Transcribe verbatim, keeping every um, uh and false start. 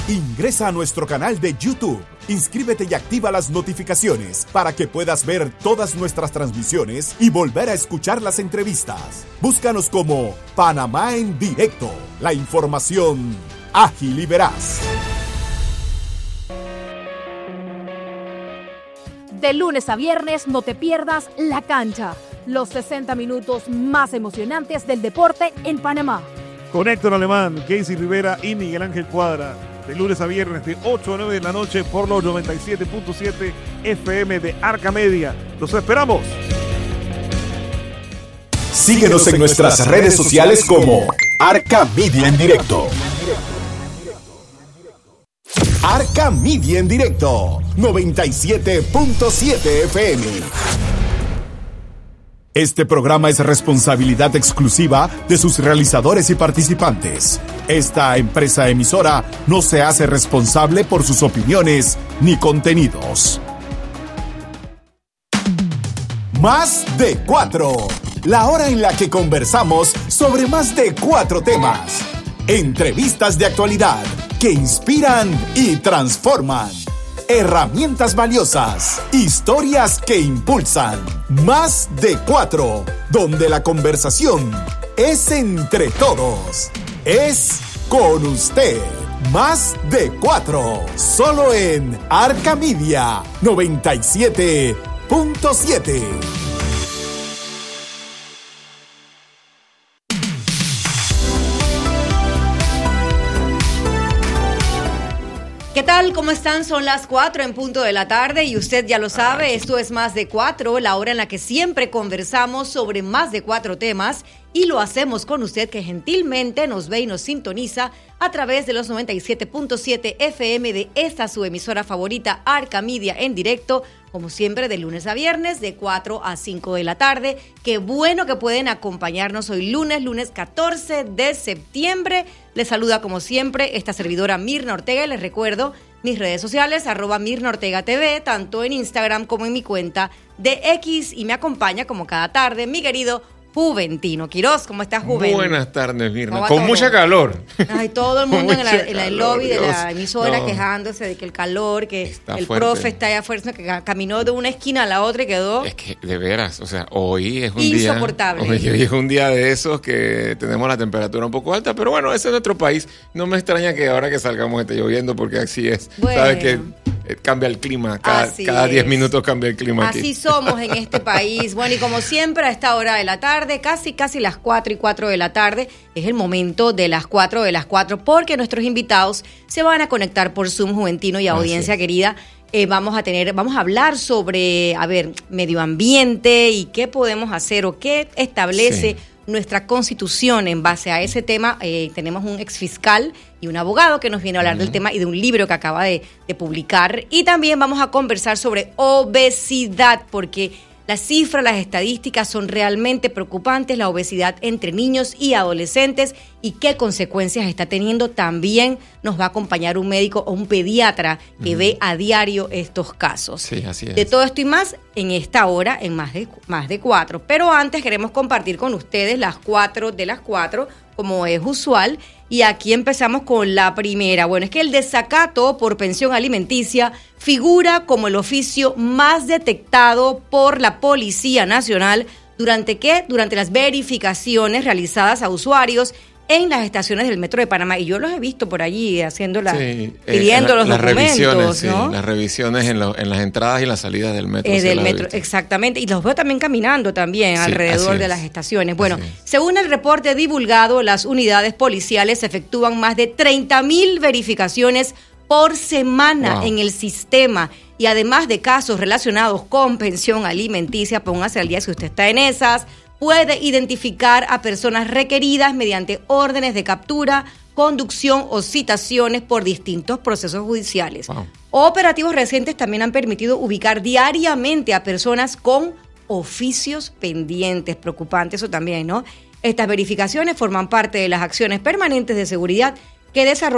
Ingresa a nuestro canal de YouTube, inscríbete y activa las notificaciones para que puedas ver todas nuestras transmisiones y volver a escuchar las entrevistas. Búscanos como Panamá en Directo, la información ágil y veraz. De lunes a viernes no te pierdas La Cancha, los sesenta minutos más emocionantes del deporte en Panamá. Con Héctor Alemán, Casey Rivera y Miguel Ángel Cuadra. De lunes a viernes de ocho a nueve de la noche por los noventa y siete punto siete F M de Arca Media. ¡Los esperamos! Síguenos en nuestras redes sociales como Arca Media en Directo. Arca Media en Directo, noventa y siete punto siete F M. Este programa es responsabilidad exclusiva de sus realizadores y participantes. Esta empresa emisora no se hace responsable por sus opiniones ni contenidos. Más de cuatro. La hora en la que conversamos sobre más de cuatro temas. Entrevistas de actualidad que inspiran y transforman. Herramientas valiosas, historias que impulsan. Más de cuatro, donde la conversación es entre todos. Es con usted. Más de cuatro, solo en Arca Media noventa y siete punto siete. ¿Qué tal? ¿Cómo están? Son las cuatro en punto de la tarde y usted ya lo sabe, esto es Más de Cuatro, la hora en la que siempre conversamos sobre más de cuatro temas y lo hacemos con usted que gentilmente nos ve y nos sintoniza a través de los noventa y siete punto siete F M de esta su emisora favorita, Arca Media en Directo, como siempre de lunes a viernes de cuatro a cinco de la tarde. Qué bueno que pueden acompañarnos hoy lunes, lunes catorce de septiembre. Les saluda como siempre esta servidora Mirna Ortega y les recuerdo mis redes sociales, arroba Mirna Ortega T V, tanto en Instagram como en mi cuenta de X, y me acompaña como cada tarde mi querido Juventino Quiroz. ¿Cómo estás, Juven? Buenas tardes, Mirna. Con todo? mucha calor. Ay, todo el mundo en, la, en el lobby Dios. de la emisora No. quejándose de que el calor, que Está el fuerte. profe está allá afuera, que caminó de una esquina a la otra y quedó Es que, de veras, o sea, hoy es un insoportable. día... Hoy es un día de esos que tenemos la temperatura un poco alta, pero bueno, ese es nuestro país. No me extraña que ahora que salgamos esté lloviendo, porque así es. Bueno. Sabes que eh, cambia el clima, cada, Así cada diez es. minutos cambia el clima Así aquí. somos en este país. Bueno, y como siempre, a esta hora de la tarde, casi, casi las cuatro y cuatro de la tarde, es el momento de las cuatro de las cuatro, porque nuestros invitados se van a conectar por Zoom, Juventino y audiencia querida. Eh, vamos a tener, vamos a hablar sobre, a ver, medio ambiente y qué podemos hacer o qué establece Sí. nuestra Constitución en base a ese tema. Eh, tenemos un exfiscal y un abogado que nos viene a hablar uh-huh. del tema y de un libro que acaba de, de publicar. Y también vamos a conversar sobre obesidad, porque las cifras, las estadísticas son realmente preocupantes, la obesidad entre niños y adolescentes, y qué consecuencias está teniendo. También nos va a acompañar un médico o un pediatra que uh-huh. ve a diario estos casos. Sí, así es. De todo esto y más en esta hora, en más de, más de cuatro. Pero antes queremos compartir con ustedes las cuatro de las cuatro, como es usual. Y aquí empezamos con la primera. Bueno, es que el desacato por pensión alimenticia figura como el oficio más detectado por la Policía Nacional. ¿Durante qué? Durante las verificaciones realizadas a usuarios en las estaciones del Metro de Panamá. Y yo los he visto por allí haciendo la, sí, pidiendo eh, los las documentos, revisiones, ¿no? Sí, las revisiones en, lo, en las entradas y las salidas del metro. Eh, sí, del metro, exactamente. Y los veo también caminando también sí, alrededor de es. las estaciones. Bueno, según el reporte divulgado, las unidades policiales efectúan más de treinta mil verificaciones por semana wow. en el sistema. Y además de casos relacionados con pensión alimenticia, póngase al día si usted está en esas, puede identificar a personas requeridas mediante órdenes de captura, conducción o citaciones por distintos procesos judiciales. Wow. Operativos recientes también han permitido ubicar diariamente a personas con oficios pendientes. Preocupante eso también, ¿no? Estas verificaciones forman parte de las acciones permanentes de seguridad que desarrollan